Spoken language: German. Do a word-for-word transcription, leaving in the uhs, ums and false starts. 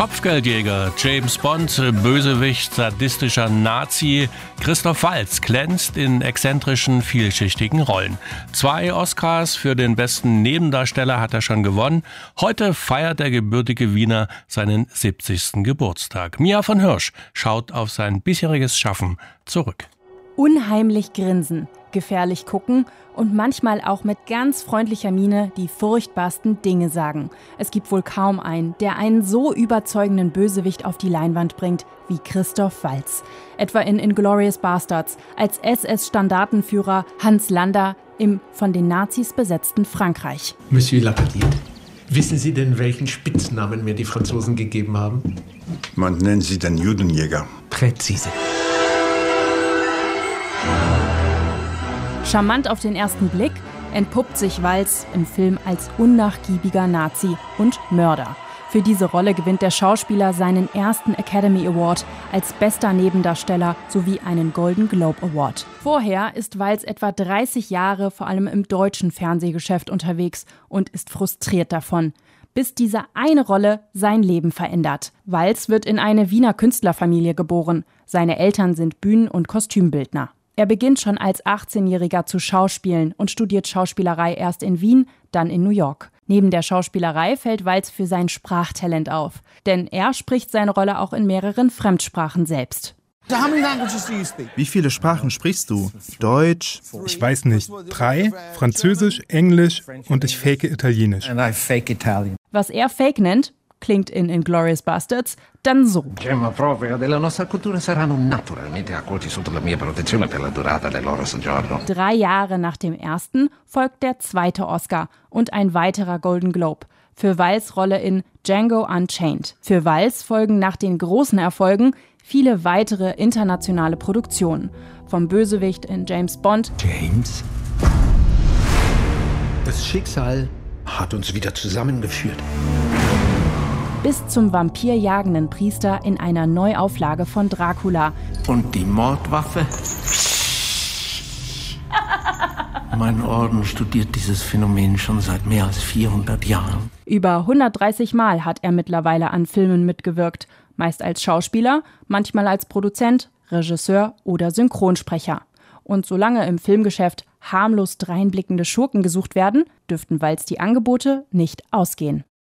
Kopfgeldjäger, James Bond, Bösewicht, sadistischer Nazi. Christoph Waltz glänzt in exzentrischen, vielschichtigen Rollen. Zwei Oscars für den besten Nebendarsteller hat er schon gewonnen. Heute feiert der gebürtige Wiener seinen siebzigsten Geburtstag. Mia von Hirsch schaut auf sein bisheriges Schaffen zurück. Unheimlich grinsen, gefährlich gucken und manchmal auch mit ganz freundlicher Miene die furchtbarsten Dinge sagen. Es gibt wohl kaum einen, der einen so überzeugenden Bösewicht auf die Leinwand bringt wie Christoph Waltz. Etwa in Inglourious Basterds als S S-Standartenführer Hans Landa im von den Nazis besetzten Frankreich. Monsieur Lappadite, wissen Sie denn, welchen Spitznamen mir die Franzosen gegeben haben? Man nennt sie den Judenjäger. Präzise. Charmant auf den ersten Blick entpuppt sich Waltz im Film als unnachgiebiger Nazi und Mörder. Für diese Rolle gewinnt der Schauspieler seinen ersten Academy Award als bester Nebendarsteller sowie einen Golden Globe Award. Vorher ist Waltz etwa dreißig Jahre vor allem im deutschen Fernsehgeschäft unterwegs und ist frustriert davon, bis diese eine Rolle sein Leben verändert. Waltz wird in eine Wiener Künstlerfamilie geboren. Seine Eltern sind Bühnen- und Kostümbildner. Er beginnt schon als achtzehnjähriger zu schauspielen und studiert Schauspielerei erst in Wien, dann in New York. Neben der Schauspielerei fällt Waltz für sein Sprachtalent auf, denn er spricht seine Rolle auch in mehreren Fremdsprachen selbst. Wie viele Sprachen sprichst du? Deutsch? Ich weiß nicht. Drei, Französisch, Englisch und ich fake Italienisch. Was er Fake nennt, klingt in Inglourious Basterds dann so. Drei Jahre nach dem ersten folgt der zweite Oscar und ein weiterer Golden Globe für Waltz' Rolle in Django Unchained. Für Waltz folgen nach den großen Erfolgen viele weitere internationale Produktionen. Vom Bösewicht in James Bond. James? Das Schicksal hat uns wieder zusammengeführt. Bis zum vampirjagenden Priester in einer Neuauflage von Dracula. Und die Mordwaffe? Mein Orden studiert dieses Phänomen schon seit mehr als vierhundert Jahren. Über hundertdreißig Mal hat er mittlerweile an Filmen mitgewirkt. Meist als Schauspieler, manchmal als Produzent, Regisseur oder Synchronsprecher. Und solange im Filmgeschäft harmlos dreinblickende Schurken gesucht werden, dürften Waltz die Angebote nicht ausgehen.